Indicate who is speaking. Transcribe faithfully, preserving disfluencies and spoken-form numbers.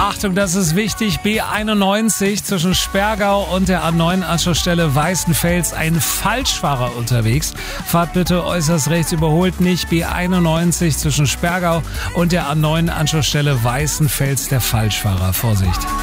Speaker 1: Achtung, das ist wichtig. B einundneunzig zwischen Sperrgau und der A neun Anschlussstelle Weißenfels. Ein Falschfahrer unterwegs. Fahrt bitte äußerst rechts, überholt nicht. B einundneunzig zwischen Sperrgau und der A neun Anschlussstelle Weißenfels. Der Falschfahrer. Vorsicht.